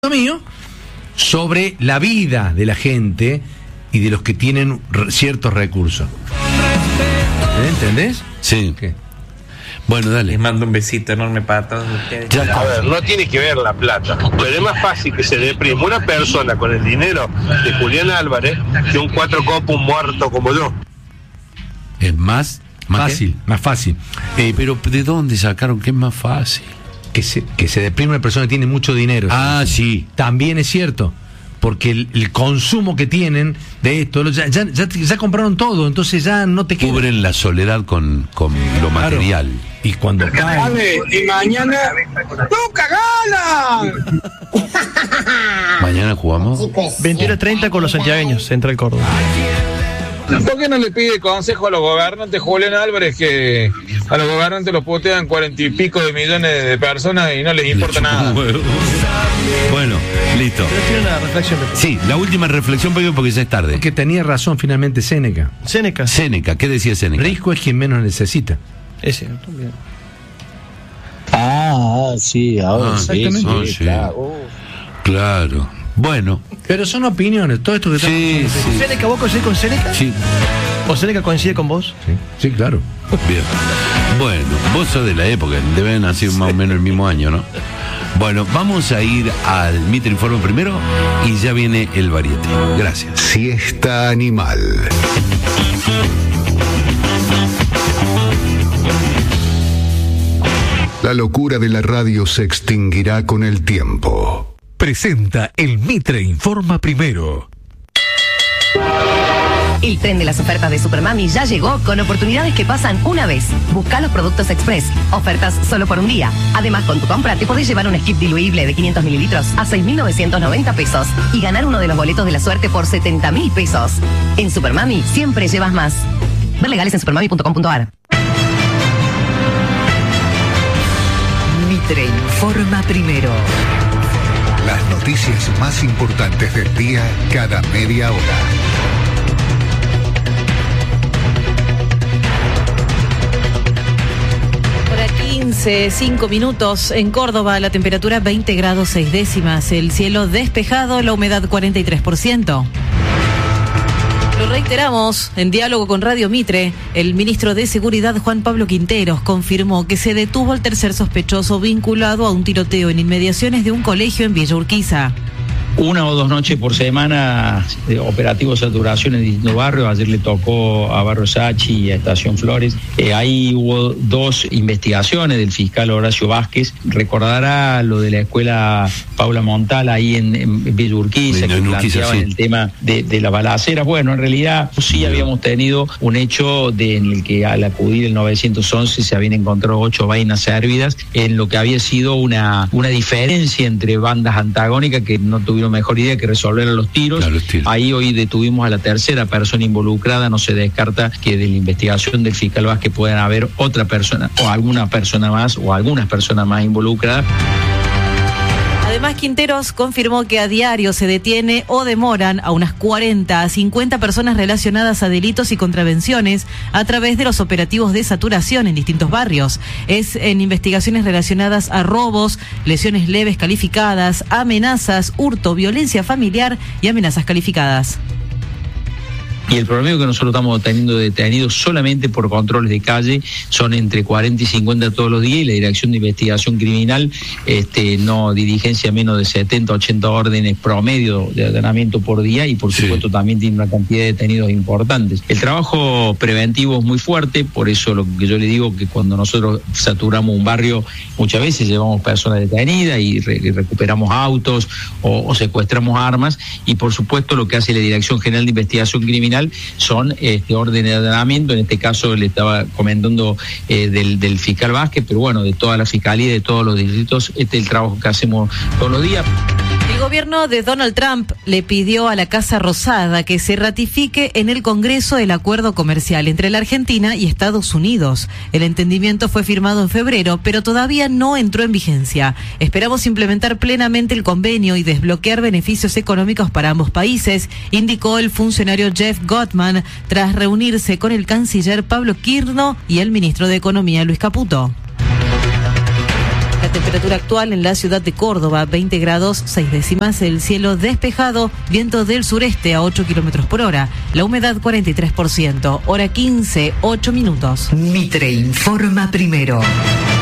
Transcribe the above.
mío sobre la vida de la gente y de los que tienen ciertos recursos. ¿Entendés? Sí. ¿Qué? Bueno, dale. Les mando un besito enorme para todos ustedes. A ver, no tiene que ver la plata, pero es más fácil que se deprima una persona con el dinero de Julián Álvarez que un cuatro copos muerto como yo. Es más Fácil, más fácil. Pero ¿de dónde sacaron que es más fácil? Que se deprime una persona que tiene mucho dinero. Ah, sí. También es cierto. Porque el consumo que tienen de esto, ya compraron todo, entonces ya no te queda. Cubren la soledad con lo material. Y cuando caen. Y mañana ¡toca gala! ¿Mañana jugamos? 21:30 con los santiagueños, Central Córdoba. ¿Por qué no le pide consejo a los gobernantes Julián Álvarez, que a los gobernantes los putean 40 y pico de millones de personas y no les importa nada? Bueno, listo. Pero tiene una reflexión. Sí, la última reflexión porque ya es tarde. Que tenía razón finalmente Séneca. Séneca, ¿qué decía Séneca? Rico es quien menos necesita. Es cierto, bien. Sí, ahora sí, sí, claro. Claro. Bueno. Pero son opiniones, todo esto que Sí, sí. ¿Séneca, vos coincidís con Séneca? Sí. ¿O Séneca coincide con vos? Sí, claro. Bien. Bueno, vos sos de la época, deben haber nacido más o menos el mismo año, ¿no? Bueno, vamos a ir al Mitre Informe primero y ya viene el variete. Gracias. Siesta animal. La locura de la radio se extinguirá con el tiempo. Presenta el Mitre Informa Primero. El tren de las ofertas de Supermami ya llegó con oportunidades que pasan una vez. Busca los productos Express. Ofertas solo por un día. Además, con tu compra te podés llevar un skip diluible de 500 mililitros a 6.990 pesos y ganar uno de los boletos de la suerte por 70.000 pesos. En Supermami siempre llevas más. Ver legales en supermami.com.ar. Mitre Informa Primero. Las noticias más importantes del día cada media hora. Hora 15, 5 minutos en Córdoba, la temperatura 20 grados 6 décimas, el cielo despejado, la humedad 43%. Lo reiteramos, en diálogo con Radio Mitre, el ministro de Seguridad Juan Pablo Quinteros confirmó que se detuvo al tercer sospechoso vinculado a un tiroteo en inmediaciones de un colegio en Villa Urquiza. 1 o 2 noches por semana, operativos de saturación en distintos barrios. Ayer le tocó a Barrio Sachi y a Estación Flores. Ahí hubo 2 investigaciones del fiscal Horacio Vázquez. Recordará lo de la escuela Paula Montal ahí en Villa Urquiza, que planteaban el tema de la balacera. Bueno, en realidad sí habíamos tenido un hecho en el que al acudir el 911 se habían encontrado 8 vainas servidas en lo que había sido una diferencia entre bandas antagónicas que no tuvieron mejor idea que resolver a los tiros. Claro, ahí hoy detuvimos a la tercera persona involucrada. No se descarta que de la investigación del fiscal Vázquez puedan haber otra persona o alguna persona más o algunas personas más involucradas. Además, Quinteros confirmó que a diario se detiene o demoran a unas 40 a 50 personas relacionadas a delitos y contravenciones a través de los operativos de saturación en distintos barrios. Es en investigaciones relacionadas a robos, lesiones leves calificadas, amenazas, hurto, violencia familiar y amenazas calificadas. Y el promedio que nosotros estamos teniendo detenidos solamente por controles de calle son entre 40 y 50 todos los días, y la Dirección de Investigación Criminal no diligencia menos de 70, 80 órdenes promedio de allanamiento por día, y por supuesto también tiene una cantidad de detenidos importantes. El trabajo preventivo es muy fuerte, por eso lo que yo le digo que cuando nosotros saturamos un barrio muchas veces llevamos personas detenidas y recuperamos autos o secuestramos armas, y por supuesto lo que hace la Dirección General de Investigación Criminal son órdenes de allanamiento. En este caso le estaba comentando del fiscal Vázquez, pero bueno, de toda la fiscalía, de todos los distritos, es el trabajo que hacemos todos los días. El gobierno de Donald Trump le pidió a la Casa Rosada que se ratifique en el Congreso el acuerdo comercial entre la Argentina y Estados Unidos. El entendimiento fue firmado en febrero, pero todavía no entró en vigencia. Esperamos implementar plenamente el convenio y desbloquear beneficios económicos para ambos países, indicó el funcionario Jeff Gottman tras reunirse con el canciller Pablo Quirno y el ministro de Economía Luis Caputo. La temperatura actual en la ciudad de Córdoba, 20 grados 6 décimas, el cielo despejado, viento del sureste a 8 kilómetros por hora, la humedad 43%, hora 15, 8 minutos. Mitre informa primero.